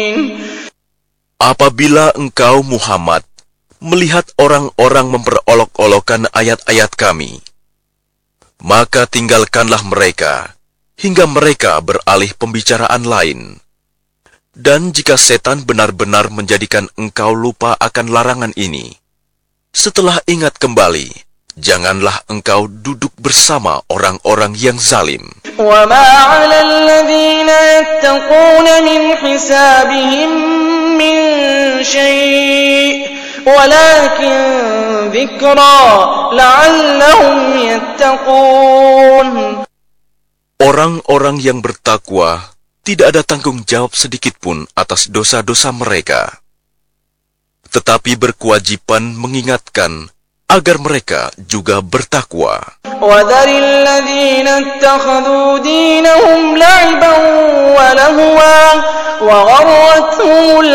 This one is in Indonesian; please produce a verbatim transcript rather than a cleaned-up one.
Apabila engkau, Muhammad, melihat orang-orang memperolok-olokkan ayat-ayat kami, maka tinggalkanlah mereka hingga mereka beralih pembicaraan lain. Dan jika setan benar-benar menjadikan engkau lupa akan larangan ini, setelah ingat kembali, janganlah engkau duduk bersama orang-orang yang zalim. وَمَا عَلَى الَّذِينَ يَتَّقُونَ مِنْ حِسَابِهِمْ مِنْ شَيْءٍ وَلَكِنْ ذِكْرَى لَعَلَّهُمْ يَتَّقُونَ. Orang-orang yang bertakwa tidak ada tanggung jawab sedikitpun atas dosa-dosa mereka, tetapi berkewajiban mengingatkan agar mereka juga bertakwa. وَذَرِ الَّذِينَ اتَّخَذُوا دِينَهُمْ لَعِبًا وَلَهْوًا وَغَرَّتْهُمُ